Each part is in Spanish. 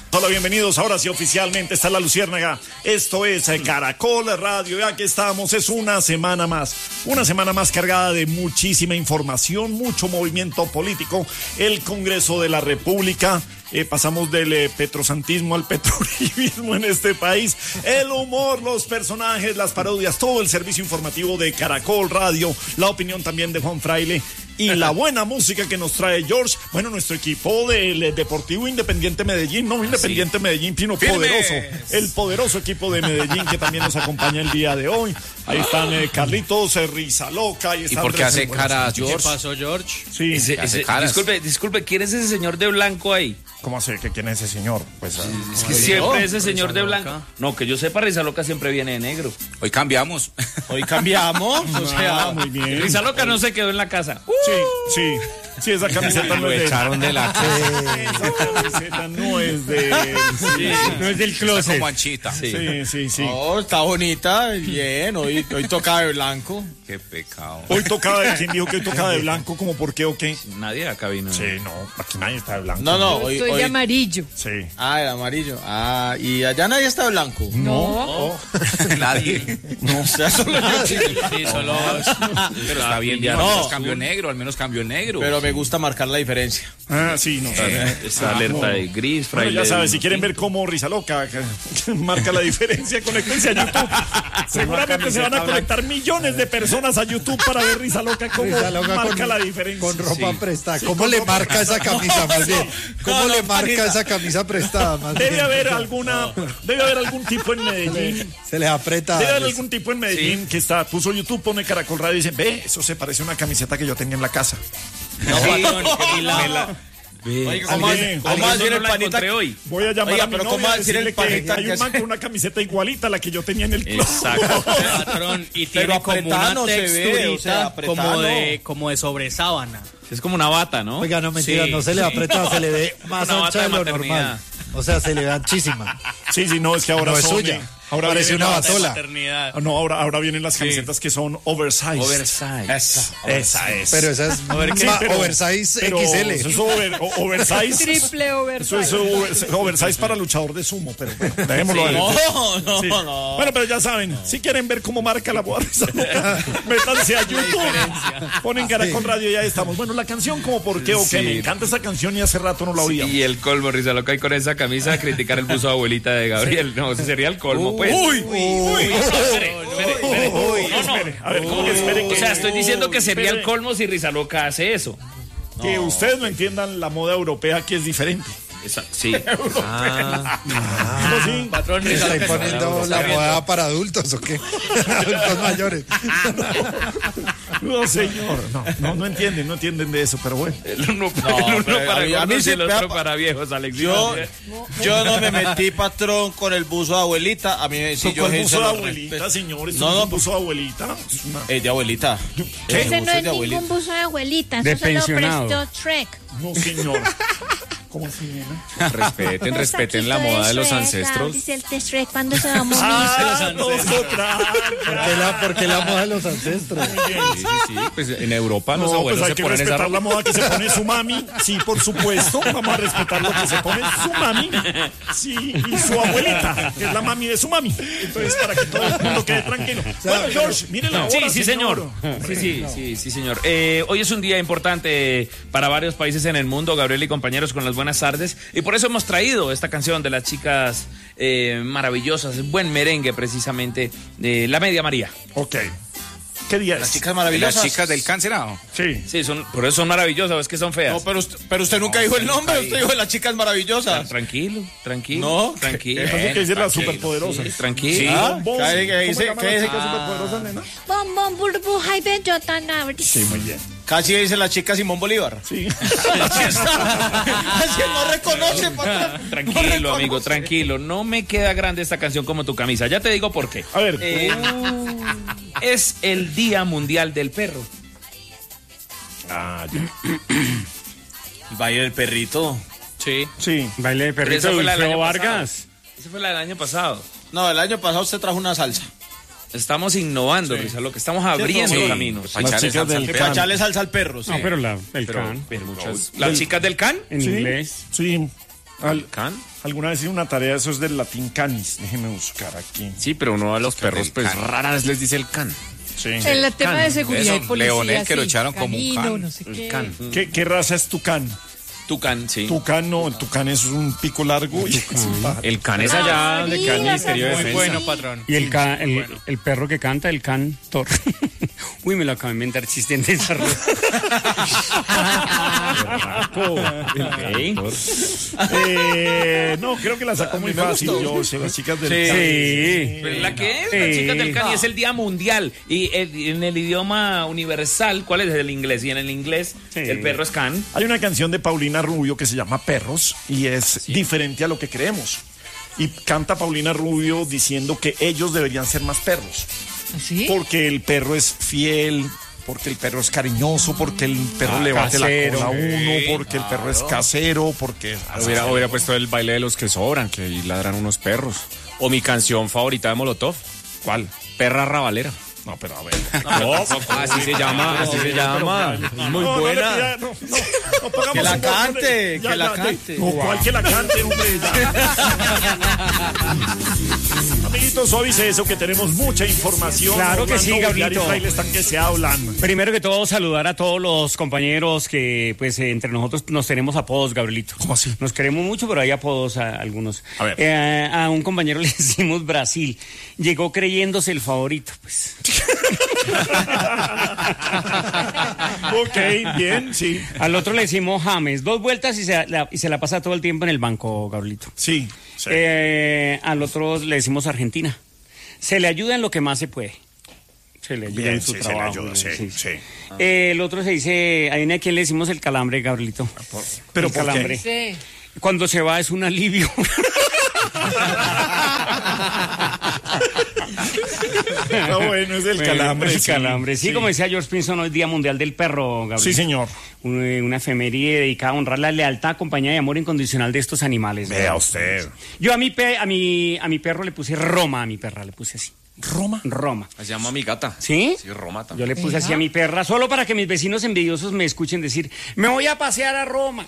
Hola, bienvenidos. Ahora sí, oficialmente está la Luciérnaga. Esto es Caracol Radio. Ya que estamos, es una semana más. Una semana más cargada de muchísima información, mucho movimiento político. El Congreso de la República. Pasamos del petrosantismo al petrolibismo en este país. El humor, los personajes, las parodias, todo el servicio informativo de Caracol Radio. La opinión también de Juan Fraile. Y la buena música que nos trae George. Bueno, nuestro equipo del Deportivo Independiente Medellín. No Independiente Medellín, sino poderoso. El poderoso equipo de Medellín que también nos acompaña el día de hoy. Ahí están Carlitos, Risa Loca. ¿Y por qué hace cara George? ¿Qué pasó, George? Sí. Disculpe, ¿quién es ese señor de blanco ahí? ¿Cómo sé que quién es ese señor? Pues, es que siempre ese señor de blanco. No, que yo sepa, Risa Loca siempre viene de negro. Hoy cambiamos. O sea, muy bien. Risa Loca no se quedó en la casa. Sí, esa camiseta no es de... echaron de la casa. Esa camiseta no es de... No es del closet. Está como anchita. Sí. Oh, está bonita, bien, hoy toca de blanco. Qué pecado. Hoy tocaba de... ¿Quién dijo que hoy tocaba de blanco? ¿Cómo por qué o qué? Nadie acá vino. Sí, no, aquí nadie está de blanco. No, hoy... Estoy de amarillo. Sí. Ah, el amarillo. Ah, y allá nadie está de blanco. No. Nadie. No, o sea, solo yo. Sí, solo... Pero está bien, ya No. al menos cambio negro. Pero me gusta marcar la diferencia. Ah, sí, no. Esta alerta de gris, Bueno, Fraile. ya sabes, si quieren ver cómo Risa Loca marca la diferencia, conéctense a YouTube. Seguramente se van a conectar millones de personas a YouTube para ver Risa Loca cómo marca la diferencia. Con ropa prestada. ¿Cómo le marca esa camisa más bien? ¿Cómo le marca esa camisa prestada más bien? Debe haber algún tipo en Medellín. Se les aprieta. Debe haber algún tipo en Medellín que puso YouTube, pone Caracol Radio y dice, ve, eso se parece a una camiseta que yo tenía en la casa. No, patrón, Oye, ¿cómo va a decir el panita hoy? Voy a llamar Oiga, a mi pero novia ¿cómo va a a decir decirle el panita que hay que un man con una camiseta igualita a la que yo tenía en el club. Exacto. Patrón, y Pero tiene como una apretano se ve, o sea, texturita apretano. como de sobresábana. Es como una bata, ¿no? Oiga, no mentira, Sí. no se le aprieta, se le ve más Una ancha bata de de lo maternidad. normal. O sea, se le ve anchísima. Sí, no, es que ahora No es son... suya. Ahora Parece vienen una las- batola. Maternidad. No, ahora vienen las camisetas que son oversize. Esa es. Pero esa es oversize pero XL. Eso es oversize. Triple Eso es oversize. oversize para luchador de sumo, pero bueno, dejémoslo ahí. No. Sí. Bueno, pero ya saben, si quieren ver cómo marca la boda, métanse a YouTube, ponen Caracol Radio y ya estamos. Bueno, la canción como por qué o qué, me encanta esa canción y hace rato no la oía. Y el colmo, Risa Loca, y con esa camisa a criticar el buzo de abuelita de Gabriel. No, ese sería el colmo, pues. Espere. A ver, ¿cómo que esperen? O sea, estoy diciendo que sería el colmo si Risa Loca hace eso. Que ustedes no entiendan la moda europea que es diferente. Sí. ¿No, sí? Patrón, ¿Me Risa estáis Loca. poniendo la moda para adultos o qué? Adultos mayores. No, señor. No entienden de eso, pero bueno. El uno pero para a mí gordos y sí el me otro ha- para viejos, Alex. Yo no me metí, patrón, con el buzo de abuelita. A mí sí, yo ¿Cuál se buzo de lo abuelita, respeto. señor? Esto No, no es no, un buzo de abuelita. Es una- De abuelita. Ese no buzo es de abuelita. ningún buzo de abuelita, De eso se lo pensionado. prestó Shrek. No, señor. ¿Cómo así, nena? Respeten la moda de los ancestros. Dice el de Shrek cuando se va a morir. ¿Por qué la moda de los ancestros? Sí, pues en Europa los No, abuelos pues hay se que ponen esa respetar la ropa. moda que se pone su mami. Sí, por supuesto. Vamos a respetar lo que se pone su mami. Sí, y su abuelita, que es la mami de su mami. Entonces, para que todo el mundo quede tranquilo. Bueno, George, mire la hora, Sí, señor. Sí, señor. Hoy es un día importante para varios países en el mundo, Gabriel y compañeros, con las buenas tardes. Y por eso hemos traído esta canción de las chicas maravillosas, buen merengue precisamente, de La Media María. Ok. ¿Qué día Las es? chicas maravillosas. Las chicas del cancelado. Sí. Sí, por eso son maravillosas, es que son feas. No, pero usted nunca dijo el nombre, usted dijo las chicas maravillosas. Tranquilo. No, Tranquilo. Entonces, ¿qué dice la superpoderosa? Sí, tranquilo. Ah, Bombón. ¿qué ¿Cómo dice? se llama ¿Qué la dice? chica superpoderosa, nena? Bombón, burbuja y bellota nabri. Sí, muy bien. Casi dice la chica Simón Bolívar. Sí. Así no reconoce, patrón. Tranquilo, amigo, tranquilo. No me queda grande esta canción como tu camisa. Ya te digo por qué. A ver. Es el Día Mundial del Perro. Ah, ya. El baile del perrito. Sí. Sí. Baile de Pero esa perrito fue de la del Wilfredo año Vargas. Esa fue la del año pasado. No, el año pasado usted trajo una salsa. Estamos innovando, Risa, lo que estamos abriendo Sí. caminos. Las chicas del Para can. echarle salsa al perro, sí. No, pero el Pero can. muchas. ¿Las chicas del can? En Sí. inglés. Sí. ¿Can? Alguna vez hice una tarea, eso es del latín canis. Déjeme buscar aquí. Sí, pero uno a los perros, pues rara vez les dice el can. Sí. En el tema de seguridad y Eso, policía. Leonel, que lo sí, echaron como un canino, can. no sé El qué. can. ¿Qué raza es tucán? Tucán, sí. Tucán no, el tucán es un pico largo y es un pájaro. El can es allá donde queda el Ministerio de Muy Defensa. bueno, patrón. Y el perro que canta, el cantor. Uy, me lo acabo de inventar chiste en desarrollo. No, creo que la sacó muy fácil. Yo sé, las chicas del Sí. Pero ¿la qué es? Sí. Las chicas del can y es el día mundial. Y en el idioma universal, ¿cuál es el inglés? Y en el inglés, Sí. el perro es can. Hay una canción de Paulina Rubio que se llama Perros y es diferente a lo que creemos. Y canta Paulina Rubio diciendo que ellos deberían ser más perros. ¿Sí? Porque el perro es fiel, porque el perro es cariñoso, porque el perro le bate la casero. cola a uno, porque el perro es casero, porque... Hubiera puesto el baile de los que sobran, que ahí ladran unos perros. O mi canción favorita de Molotov. ¿Cuál? Perra Rabalera. No, pero a ver. Así se llama, así se llama. Muy buena. No pongamos Que la un cante, ya, que la ya, cante. No, ¿cuál que la cante, hombre? Ya. Amiguitos, suavice eso que tenemos mucha información. Claro que sí, Orlando, Gabrielito. Villar y Fraile están que se hablan. Primero que todo, saludar a todos los compañeros que, pues, entre nosotros nos tenemos apodos, Gabrielito. ¿Cómo así? Nos queremos mucho, pero hay apodos a algunos. A ver. A un compañero le decimos Brasil. Llegó creyéndose el favorito, pues. Ok, bien, sí. Al otro le decimos James. 2 vueltas y se la pasa todo el tiempo en el banco, Gabrielito. Sí, sí. Al otro le decimos Argentina. Se le ayuda en lo que más se puede. Se le ayuda Bien, en su sí, se le trabajo. ayuda, sí, sí. El otro se dice, hay a quien le decimos el calambre, Gabrielito. Pero el ¿por qué? calambre. Sí. Cuando se va es un alivio. No, bueno, es el calambre. El calambre. Sí, como decía George Pinson, hoy es Día Mundial del Perro, Gabriel. Sí, señor. Una efeméride dedicada a honrar la lealtad, compañía y amor incondicional de estos animales. Vea usted. Yo a mi perro le puse Roma, a mi perra le puse así. Roma. Se llama mi gata. ¿Sí? Sí, Roma Yo también. le puse así a mi perra, solo para que mis vecinos envidiosos me escuchen decir, me voy a pasear a Roma.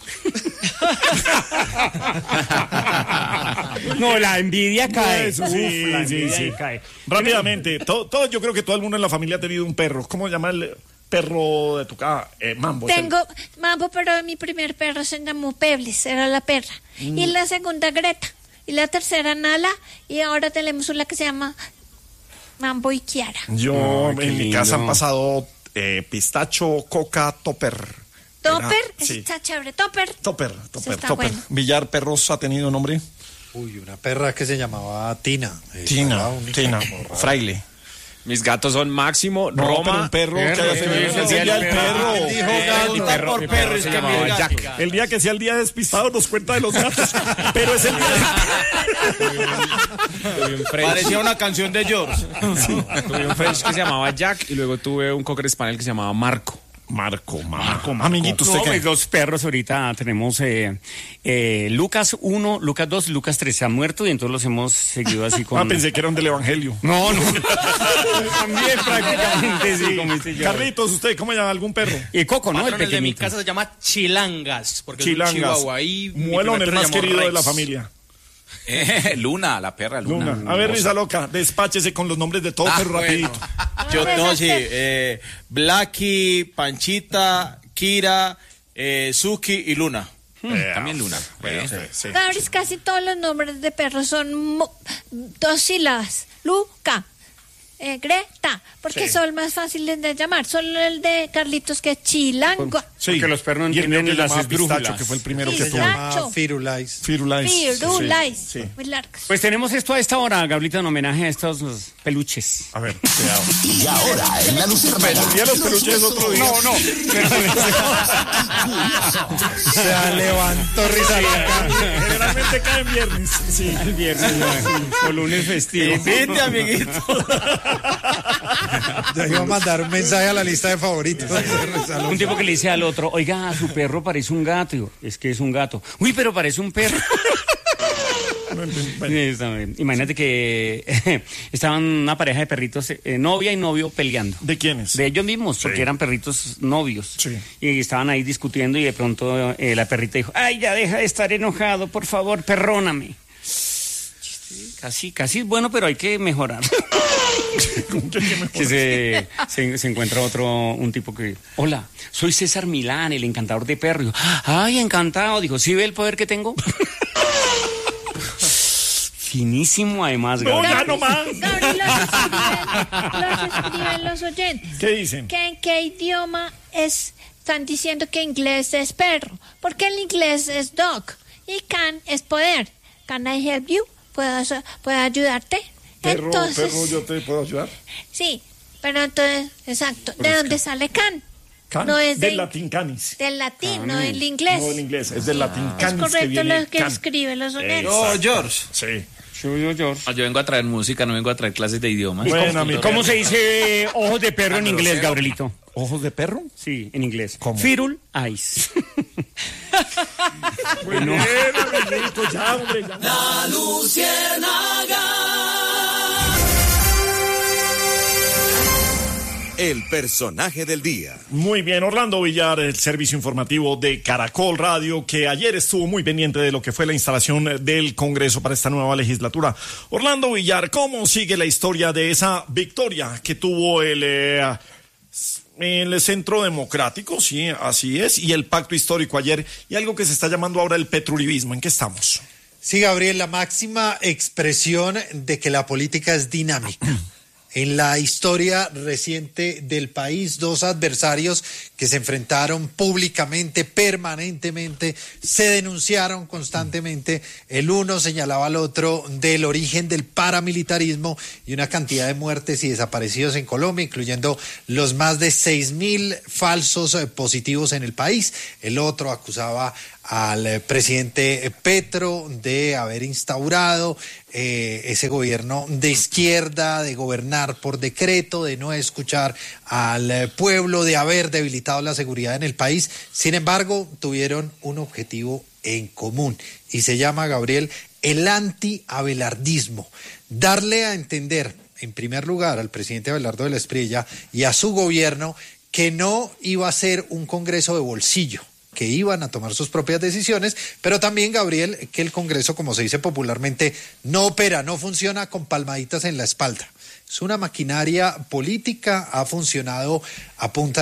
No, la envidia cae. Eso sí, Uf, la sí, envidia sí. cae. Rápidamente, yo creo que todo el mundo en la familia ha tenido un perro. ¿Cómo se llama el perro de tu casa? Mambo. es el- Tengo Mambo, pero mi primer perro se llamó Pebbles, era la perra. Y la segunda Greta. Y la tercera Nala. Y ahora tenemos una que se llama Mambo y Kiara. Yo Qué en mi lindo. casa han pasado pistacho, coca, topper. Topper, Sí. está chévere. Topper. Topper. está bueno. Villar Perros ha tenido nombre. Uy, una perra que se llamaba Tina. Tina, Era única, Tina, como rara. Fraile. Mis gatos son Máximo, No, pero Roma. un perro que haya tenido eso el sí, día el del perro. perro. Dijo gato, mi perro por perro, es se que llamaba mi gato. Jack. El día que sea el día despistado nos cuenta de los gatos, pero es el día Tuve un French. Parecía una canción de George. Tuve un French que se llamaba Jack y luego tuve un Cocker Spaniel que se llamaba Marco. Marco. Amiguito, ¿usted No, qué? pues 2 perros ahorita tenemos Lucas 1, Lucas 2, Lucas 3 se han muerto y entonces los hemos seguido así con... Pensé que eran del Evangelio. No. También prácticamente sí, como dice yo. Carlitos, ¿usted cómo llama algún perro? Y Coco, ¿no? Patrón, El el de mi pequeñito. casa se llama Chilangas, porque es un Chilangas. chihuahua. Ahí mi Muelón, primer el perro más se llamó querido de la Rex. familia. Luna, la perra Luna. Luna. A ver, Risa Loca, despáchese con los nombres de todos, pero rapidito. Yo no, sí. Blacky, Panchita, Kira, Suki y Luna. También Luna. Bueno, sí. Gabris, casi todos los nombres de perros son 2 sílabas. Luca, Greta, porque Sí. son más fáciles de llamar. Solo el de Carlitos, que es Chilango. Sí. Porque los perros no Y el mío entienden que las llamaba esdrújulas. Pistacho, que fue el primero que Sí, tuvo. sí. Llama Firulais. Firulais. Firulais. Sí. Muy largos. Pues tenemos esto a esta hora, Gabrielito, en homenaje a estos peluches. A ver, cuidado. Y ahora en la Luciérnaga. El día de los peluches es otro día. No. Se levantó Risa Loca. Generalmente cae en viernes. Sí. El viernes, o lunes festivo. Invite, amiguito. Ya iba a mandar un mensaje a la lista de favoritos. de Risa Loca. Un tipo que le dice al otro, oiga, su perro parece un gato. Digo, es que es un gato. Uy, pero parece un perro. no entendí. Bueno. Sí, está bien. Imagínate que estaban una pareja de perritos, novia y novio, peleando. ¿De quiénes? De ellos mismos, porque Sí. eran perritos novios. Sí. Y estaban ahí discutiendo y de pronto la perrita dijo, ay, ya deja de estar enojado, por favor, perróname. Casi es bueno, pero hay que mejorar. ¿Cómo que hay que mejorar? Que se encuentra un tipo que, hola, soy César Milán, el encantador de perros. Dijo, ay, encantado. Dijo, ¿sí ve el poder que tengo? Finísimo, además. No, Gabriel. ya no más. Gabriel, los escriben los oyentes. ¿Qué dicen? ¿Que en qué idioma están diciendo que inglés es perro? Porque el inglés es dog y can es poder. Can I help you? ¿Puedo ayudarte? Perro, ¿yo te puedo ayudar? Sí, pero entonces, exacto. ¿De dónde sale can? Can, No es del latín canis. Del latín, no del inglés. No del inglés, es del latín Es canis. correcto viene lo que can. escriben los oyentes. No, George. Sí. George. Yo vengo a traer música, no vengo a traer clases de idiomas. Bueno, amigo. ¿Cómo se dice ojos de perro en inglés, Gabrielito? ¿Ojos de perro? Sí, en inglés. ¿Cómo? Firul eyes. Bueno, amiguito, ya, hombre, ya. La Luciérnaga. El personaje del día. Muy bien, Orlando Villar, el servicio informativo de Caracol Radio, que ayer estuvo muy pendiente de lo que fue la instalación del Congreso para esta nueva legislatura. Orlando Villar, ¿cómo sigue la historia de esa victoria que tuvo el Centro Democrático? Sí, así es, y el pacto histórico ayer, y algo que se está llamando ahora el petruribismo. ¿En qué estamos? Sí, Gabriel, la máxima expresión de que la política es dinámica. En la historia reciente del país, dos adversarios que se enfrentaron públicamente, permanentemente, se denunciaron constantemente. El uno señalaba al otro del origen del paramilitarismo y una cantidad de muertes y desaparecidos en Colombia, incluyendo los más de 6.000 falsos positivos en el país. El otro acusaba al presidente Petro de haber instaurado ese gobierno de izquierda, de gobernar por decreto, de no escuchar al pueblo, de haber debilitado la seguridad en el país. Sin embargo, tuvieron un objetivo en común y se llama, Gabriel, el anti-abelardismo. Darle a entender, en primer lugar, al presidente Abelardo de la Espriella y a su gobierno que no iba a ser un Congreso de bolsillo, que iban a tomar sus propias decisiones, pero también, Gabriel, que el Congreso, como se dice popularmente, no opera, no funciona con palmaditas en la espalda. Es una maquinaria política, ha funcionado a punta